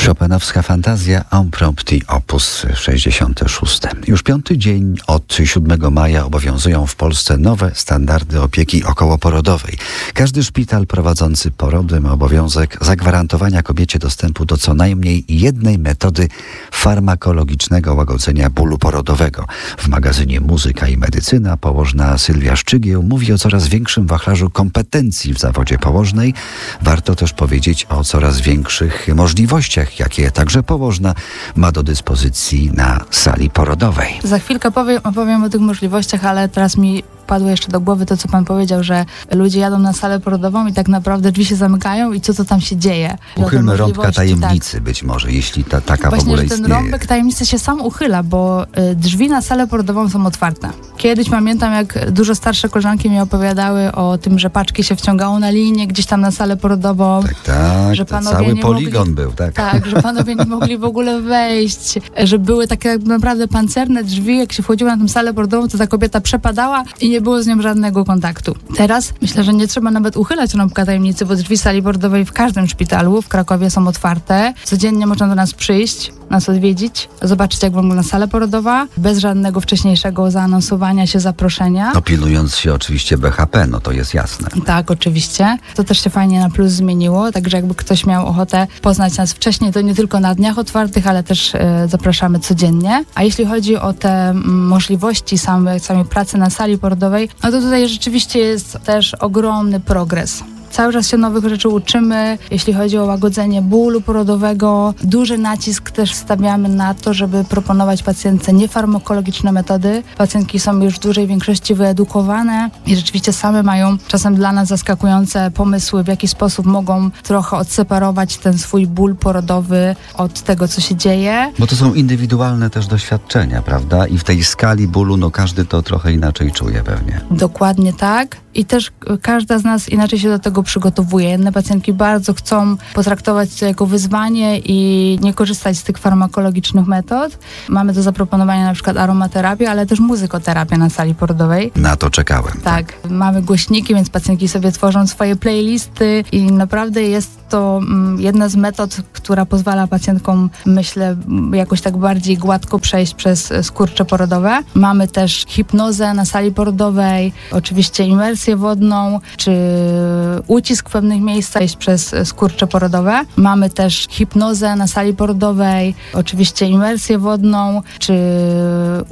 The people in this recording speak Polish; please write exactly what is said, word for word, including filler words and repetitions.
Chopinowska fantazja Impromptu opus sześćdziesiąty szósty. Już piąty dzień od siódmego maja obowiązują w Polsce nowe standardy opieki okołoporodowej. Każdy szpital prowadzący porody ma obowiązek zagwarantowania kobiecie dostępu do co najmniej jednej metody farmakologicznego łagodzenia bólu porodowego. W magazynie Muzyka i Medycyna położna Sylwia Szczygieł mówi o coraz większym wachlarzu kompetencji w zawodzie położnej. Warto też powiedzieć o coraz większych możliwościach, jakie także położna ma do dyspozycji na sali porodowej. Za chwilkę powiem, opowiem o tych możliwościach, ale teraz mi padło jeszcze do głowy to, co pan powiedział, że ludzie jadą na salę porodową i tak naprawdę drzwi się zamykają i co to tam się dzieje. Uchylmy rąbka tajemnicy tak. Być może, jeśli ta, taka Właśnie, w ogóle że ten istnieje. rąbek tajemnicy się sam uchyla, bo y, drzwi na salę porodową są otwarte. Kiedyś pamiętam, jak dużo starsze koleżanki mi opowiadały o tym, że paczki się wciągało na linię gdzieś tam na salę porodową. Tak, tak, że to cały poligon mogli, był, tak. Tak, że panowie nie mogli w ogóle wejść, że były takie naprawdę pancerne drzwi, jak się wchodziło na tę salę porodową, to ta kobieta przepadała i nie było z nią żadnego kontaktu. Teraz myślę, że nie trzeba nawet uchylać rąbka tajemnicy, bo drzwi sali porodowej w każdym szpitalu w Krakowie są otwarte. Codziennie można do nas przyjść, nas odwiedzić, zobaczyć, jak wygląda sala porodowa, bez żadnego wcześniejszego zaanonsowania się, zaproszenia. No pilnując się oczywiście B H P, no to jest jasne. Tak, oczywiście. To też się fajnie na plus zmieniło, także jakby ktoś miał ochotę poznać nas wcześniej, to nie tylko na dniach otwartych, ale też e, zapraszamy codziennie. A jeśli chodzi o te m, możliwości samej, samej pracy na sali porodowej, no to tutaj rzeczywiście jest też ogromny progres. Cały czas się nowych rzeczy uczymy, jeśli chodzi o łagodzenie bólu porodowego. Duży nacisk też stawiamy na to, żeby proponować pacjentce niefarmakologiczne metody. Pacjentki są już w dużej większości wyedukowane i rzeczywiście same mają czasem dla nas zaskakujące pomysły, w jaki sposób mogą trochę odseparować ten swój ból porodowy od tego, co się dzieje. Bo to są indywidualne też doświadczenia, prawda? I w tej skali bólu, no każdy to trochę inaczej czuje pewnie. Dokładnie tak. I też każda z nas inaczej się do tego przygotowuje. Jedne pacjentki bardzo chcą potraktować to jako wyzwanie i nie korzystać z tych farmakologicznych metod. Mamy do zaproponowania na przykład aromaterapię, ale też muzykoterapię na sali porodowej. Na to czekałem. Tak. tak. Mamy głośniki, więc pacjentki sobie tworzą swoje playlisty i naprawdę jest to mm, jedna z metod, która pozwala pacjentkom, myślę, jakoś tak bardziej gładko przejść przez skurcze porodowe. Mamy też hipnozę na sali porodowej, oczywiście imersję wodną, czy ucisk w pewnych miejscach przez skurcze porodowe. Mamy też hipnozę na sali porodowej, oczywiście imersję wodną, czy